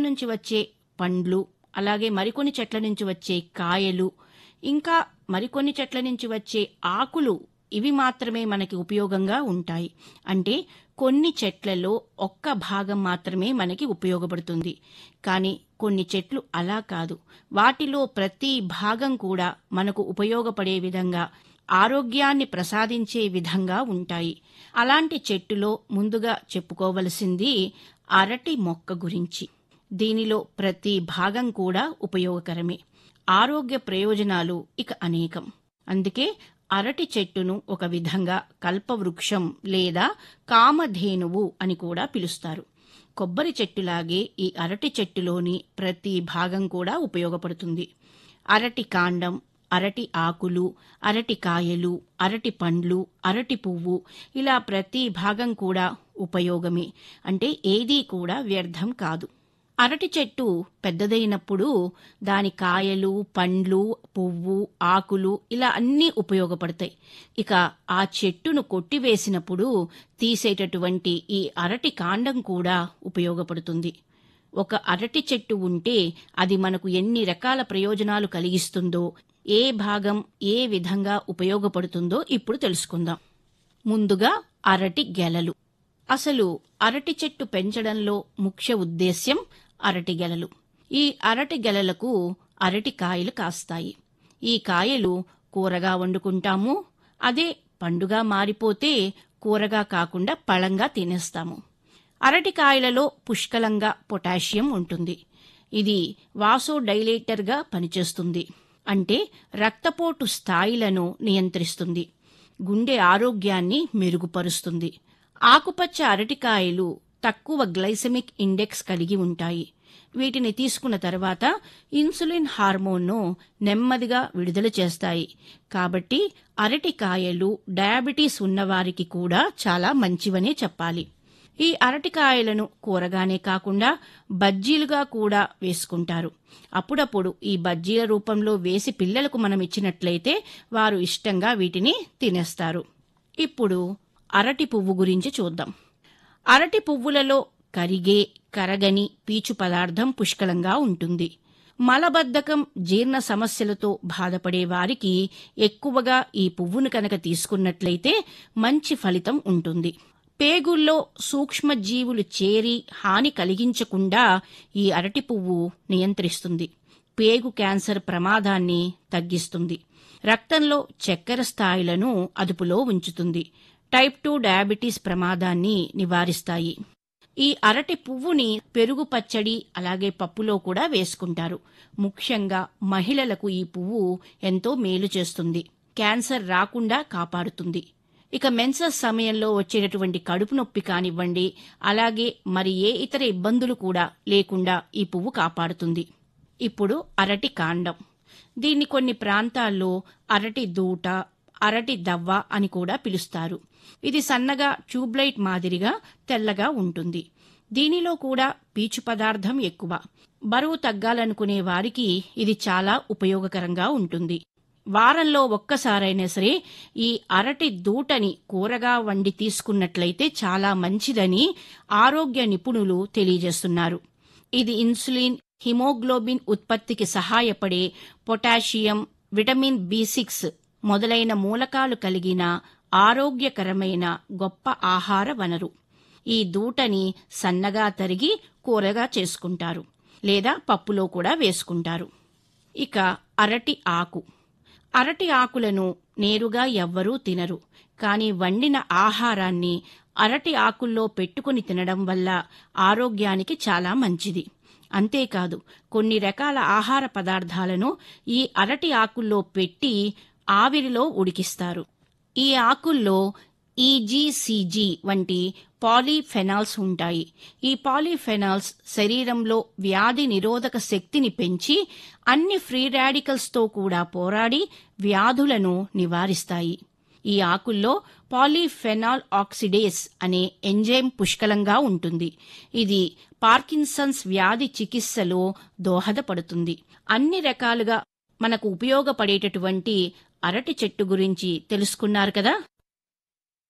నుంచి వచ్చే పండ్లు, అలాగే మరికొన్ని చెట్ల నుంచి వచ్చే కాయలు, ఇంకా మరికొన్ని చెట్ల నుంచి వచ్చే ఆకులు, ఇవి మాత్రమే మనకి ఉపయోగంగా ఉంటాయి. అంటే కొన్ని చెట్లలో ఒక్క భాగం మాత్రమే మనకి ఉపయోగపడుతుంది. కానీ కొన్ని చెట్లు అలా కాదు. వాటిలో ప్రతి భాగం కూడా మనకు ఉపయోగపడే విధంగా, ఆరోగ్యాన్ని ప్రసాదించే విధంగా ఉంటాయి. అలాంటి చెట్టులో ముందుగా చెప్పుకోవలసింది అరటి మొక్క గురించి. దీనిలో ప్రతి భాగం కూడా ఉపయోగకరమే. ఆరోగ్య ప్రయోజనాలు ఇక అనేకం. అందుకే అరటి చెట్టును ఒక విధంగా కల్పవృక్షం లేదా కామధేనువు అని కూడా పిలుస్తారు. కొబ్బరి చెట్టులాగే ఈ అరటి చెట్టులోని ప్రతి భాగం కూడా ఉపయోగపడుతుంది. అరటి కాండం, అరటి ఆకులు, అరటి కాయలు, అరటి పండ్లు, అరటి పువ్వు, ఇలా ప్రతి భాగం కూడా ఉపయోగమే. అంటే ఏదీ కూడా వ్యర్థం కాదు. అరటి చెట్టు పెద్దదైనప్పుడు దాని కాయలు, పండ్లు, పువ్వు, ఆకులు ఇలా అన్నీ ఉపయోగపడతాయి. ఇక ఆ చెట్టును కొట్టివేసినప్పుడు తీసేటటువంటి ఈ అరటి కాండం కూడా ఉపయోగపడుతుంది. ఒక అరటి చెట్టు ఉంటే అది మనకు ఎన్ని రకాల ప్రయోజనాలు కలిగిస్తుందో, ఏ భాగం ఏ విధంగా ఉపయోగపడుతుందో ఇప్పుడు తెలుసుకుందాం. ముందుగా అరటి గెలలు. అసలు అరటి చెట్టు పెంచడంలో ముఖ్య ఉద్దేశ్యం అరటి గెలలు. ఈ అరటి గెలలకు అరటి కాయలు కాస్తాయి. ఈ కాయలు కూరగా వండుకుంటాము. అదే పండుగా మారిపోతే కూరగా కాకుండా పళంగా తినేస్తాము. అరటికాయలలో పుష్కలంగా పొటాషియం ఉంటుంది. ఇది వాసోడైలేటర్గా పనిచేస్తుంది. అంటే రక్తపోటు స్థాయిలను నియంత్రిస్తుంది. గుండె ఆరోగ్యాన్ని మెరుగుపరుస్తుంది. ఆకుపచ్చ అరటికాయలు తక్కువ గ్లైసెమిక్ ఇండెక్స్ కలిగి ఉంటాయి. వీటిని తీసుకున్న తర్వాత ఇన్సులిన్ హార్మోన్ను నెమ్మదిగా విడుదల చేస్తాయి. కాబట్టి అరటికాయలు డయాబెటీస్ ఉన్నవారికి కూడా చాలా మంచివనే చెప్పాలి. ఈ అరటికాయలను కూరగానే కాకుండా బజ్జీలుగా కూడా వేసుకుంటారు. అప్పుడప్పుడు ఈ బజ్జీల రూపంలో వేసి పిల్లలకు మనం ఇచ్చినట్లయితే వారు ఇష్టంగా వీటిని తినేస్తారు. ఇప్పుడు అరటి పువ్వు గురించి చూద్దాం. అరటి పువ్వులలో కరిగే, కరగని పీచు పదార్థం పుష్కలంగా ఉంటుంది. మలబద్ధకం, జీర్ణ సమస్యలతో బాధపడే వారికి ఎక్కువగా ఈ పువ్వును కనుక తీసుకున్నట్లయితే మంచి ఫలితం ఉంటుంది. పేగుల్లో సూక్ష్మజీవులు చేరి హాని కలిగించకుండా ఈ అరటి పువ్వు నియంత్రిస్తుంది. పేగు క్యాన్సర్ ప్రమాదాన్ని తగ్గిస్తుంది. రక్తంలో చక్కెర స్థాయిలను అదుపులో ఉంచుతుంది. టైప్ 2 డయాబెటీస్ ప్రమాదాన్ని నివారిస్తాయి. ఈ అరటి పువ్వుని పెరుగు పచ్చడి, అలాగే పప్పులో కూడా వేసుకుంటారు. ముఖ్యంగా మహిళలకు ఈ పువ్వు ఎంతో మేలు చేస్తుంది. క్యాన్సర్ రాకుండా కాపాడుతుంది. ఇక మెన్సెస్ సమయంలో వచ్చేటటువంటి కడుపు నొప్పి కానివ్వండి, అలాగే మరి ఏ ఇతర ఇబ్బందులు కూడా లేకుండా ఈ పువ్వు కాపాడుతుంది. ఇప్పుడు అరటి కాండం. దీన్ని కొన్ని ప్రాంతాల్లో అరటి దూట, అరటి దవ్వ అని కూడా పిలుస్తారు. ఇది సన్నగా ట్యూబ్లైట్ మాదిరిగా తెల్లగా ఉంటుంది. దీనిలో కూడా పీచు పదార్థం ఎక్కువ. బరువు తగ్గాలనుకునే వారికి ఇది చాలా ఉపయోగకరంగా ఉంటుంది. వారంలో ఒక్కసారైనా సరే ఈ అరటి దూటని కూరగా వండి తీసుకున్నట్లయితే చాలా మంచిదని ఆరోగ్య నిపుణులు తెలియజేస్తున్నారు. ఇది ఇన్సులిన్, హిమోగ్లోబిన్ ఉత్పత్తికి సహాయపడే పొటాషియం, విటమిన్ B6 మొదలైన మూలకాలు కలిగిన ఆరోగ్యకరమైన గొప్ప ఆహార వనరు. ఈ దూటని సన్నగా తరిగి కూరగా చేసుకుంటారు, లేదా పప్పులో కూడా వేసుకుంటారు. ఇక అరటి ఆకు. అరటి ఆకులను నేరుగా ఎవ్వరూ తినరు. కానీ వండిన ఆహారాన్ని అరటి ఆకుల్లో పెట్టుకుని తినడం వల్ల ఆరోగ్యానికి చాలా మంచిది. అంతేకాదు, కొన్ని రకాల ఆహార పదార్థాలను ఈ అరటి ఆకుల్లో పెట్టి ఆవిరిలో ఉడికిస్తారు. ఈ ఆకుల్లో EGCG వంటి పాలీఫెనాల్స్ ఉంటాయి. ఈ పాలీఫెనాల్స్ శరీరంలో వ్యాధి నిరోధక శక్తిని పెంచి అన్ని ఫ్రీ రాడికల్స్తో కూడా పోరాడి వ్యాధులను నివారిస్తాయి. ఈ ఆకుల్లో పాలీఫెనాల్ ఆక్సిడేస్ అనే ఎంజైమ్ పుష్కలంగా ఉంటుంది. ఇది పార్కిన్సన్స్ వ్యాధి చికిత్సలో దోహదపడుతుంది. అన్ని రకాలుగా మనకు ఉపయోగపడేటటువంటి అరటి చెట్టు గురించి తెలుసుకున్నారు కదా.